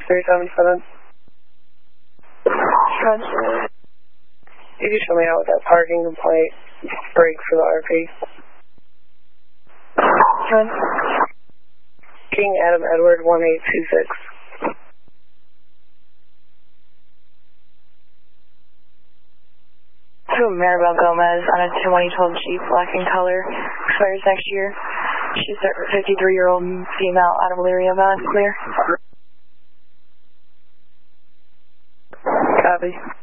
377. You can show me out with that parking complaint break for the RP. King Adam Edward 1826. To Maribel Gomez on a 2012 Jeep, black in color, expires next year. She's a 53-year-old female out of Elyria, Valley Clear. Copy.